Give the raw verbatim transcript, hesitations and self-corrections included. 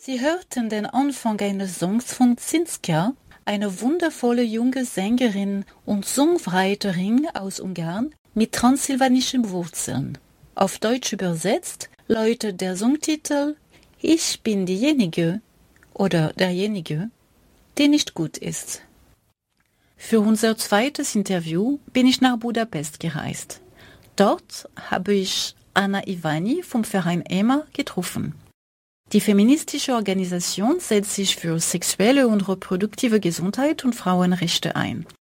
Sie hörten den Anfang eines Songs von Zinska, eine wundervolle junge Sängerin und Songwriterin aus Ungarn mit transsilvanischen Wurzeln. Auf Deutsch übersetzt lautet der Songtitel Ich bin diejenige oder derjenige, der nicht gut ist. Für unser zweites Interview bin ich nach Budapest gereist. Dort habe ich Anna Ivani vom Verein EMA getroffen. Die feministische Organisation setzt sich für sexuelle und reproduktive Gesundheit und Frauenrechte ein.